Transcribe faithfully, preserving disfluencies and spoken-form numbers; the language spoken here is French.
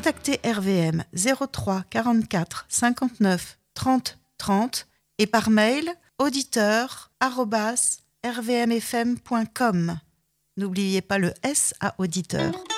contactez R V M zéro trois quarante-quatre cinquante-neuf trente trente et par mail auditeur arobase r v m f m point com. N'oubliez pas le S à auditeur.